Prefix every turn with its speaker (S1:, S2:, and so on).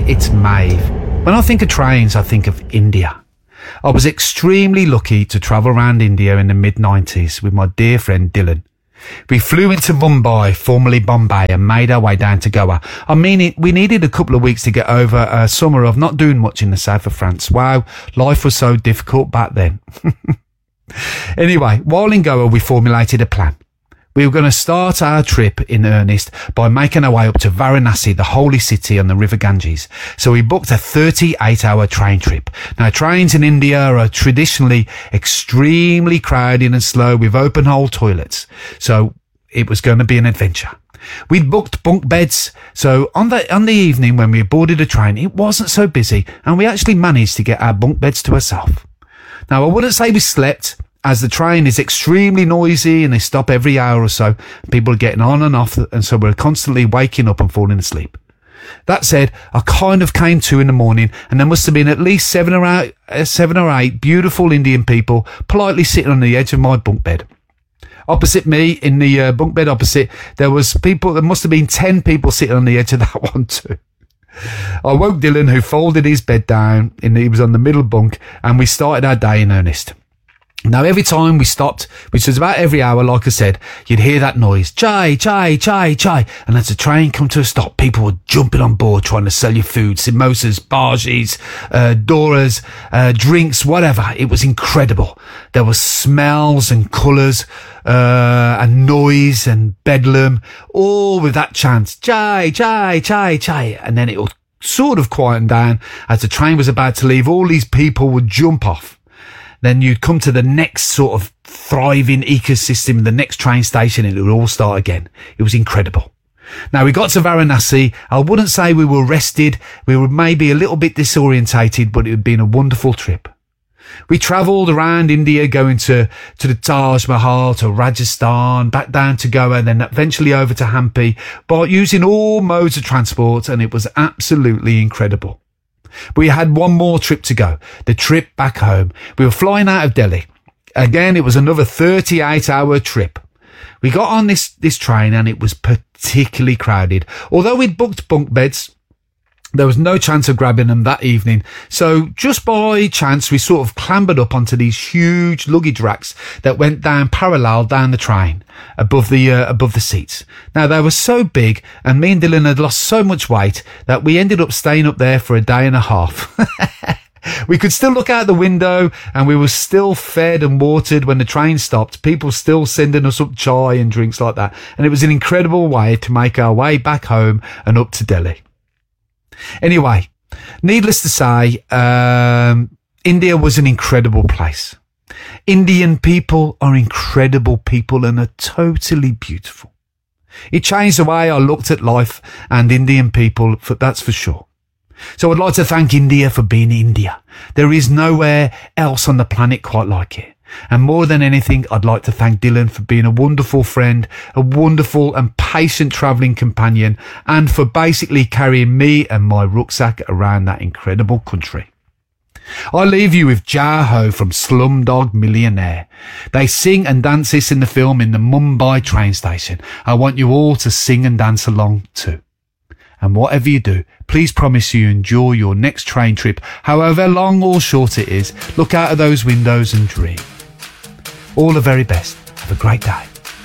S1: it's Maeve. When I think of trains, I think of India. I was extremely lucky to travel around India in the mid-90s with my dear friend Dylan. We flew into Mumbai, formerly Bombay, and made our way down to Goa. I mean, we needed a couple of weeks to get over a summer of not doing much in the south of France. Wow, life was so difficult back then. Anyway, while in Goa, we formulated a plan. We were going to start our trip in earnest by making our way up to Varanasi, the holy city on the River Ganges. So we booked a 38-hour train trip. Now, trains in India are traditionally extremely crowded and slow with open-hole toilets. So it was going to be an adventure. We'd booked bunk beds. So on the evening when we boarded a train, it wasn't so busy and we actually managed to get our bunk beds to ourselves. Now, I wouldn't say we slept, as the train is extremely noisy and they stop every hour or so. People are getting on and off, and so we're constantly waking up and falling asleep. That said, I kind of came to in the morning, and there must have been at least seven or eight beautiful Indian people politely sitting on the edge of my bunk bed. Opposite me, in the bunk bed opposite, there must have been 10 people sitting on the edge of that one too. I woke Dylan, who folded his bed down, he was on the middle bunk, and we started our day in earnest. Now, every time we stopped, which was about every hour, like I said, you'd hear that noise, chai, chai, chai, chai. And as the train come to a stop, people were jumping on board trying to sell you food, samosas, bhajis, doras, drinks, whatever. It was incredible. There were smells and colours, and noise and bedlam, all with that chant, chai, chai, chai, chai. And then it will sort of quieten down. As the train was about to leave, all these people would jump off. Then you'd come to the next sort of thriving ecosystem, the next train station, and it would all start again. It was incredible. Now, we got to Varanasi. I wouldn't say we were rested. We were maybe a little bit disorientated, but it had been a wonderful trip. We travelled around India, going to the Taj Mahal, to Rajasthan, back down to Goa, and then eventually over to Hampi, by using all modes of transport, and it was absolutely incredible. We had one more trip to go, the trip back home. We were flying out of Delhi. Again, it was another 38-hour trip. We got on this train and it was particularly crowded. Although we'd booked bunk beds, there was no chance of grabbing them that evening. So just by chance, we sort of clambered up onto these huge luggage racks that went down parallel down the train above the seats. Now, they were so big, and me and Dylan had lost so much weight that we ended up staying up there for a day and a half. We could still look out the window, and we were still fed and watered when the train stopped. People still sending us up chai and drinks like that. And it was an incredible way to make our way back home and up to Delhi. Anyway, needless to say, India was an incredible place. Indian people are incredible people and are totally beautiful. It changed the way I looked at life and Indian people, that's for sure. So I'd like to thank India for being India. There is nowhere else on the planet quite like it. And more than anything, I'd like to thank Dylan for being a wonderful friend, a wonderful and patient travelling companion, and for basically carrying me and my rucksack around that incredible country. I leave you with Jaho from Slumdog Millionaire. They sing and dance this in the film in the Mumbai train station. I want you all to sing and dance along too. And whatever you do, please promise you enjoy your next train trip, however long or short it is. Look out of those windows and dream. All the very best. Have a great day.